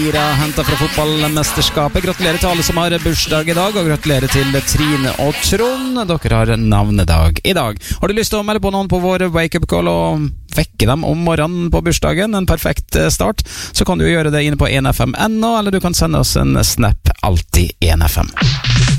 Hentet fra fotballmesterskapet. Gratulerer til alle som har bursdag i dag, og gratulerer til Trine og Trond. Dere har navnedag i dag. Har du lyst til å melde på noen på vår wake-up call og vekke dem om morgenen på bursdagen, en perfekt start, så kan du gjøre det inne på 1FM.no, eller du kan sende oss en snap, alltid 1FM.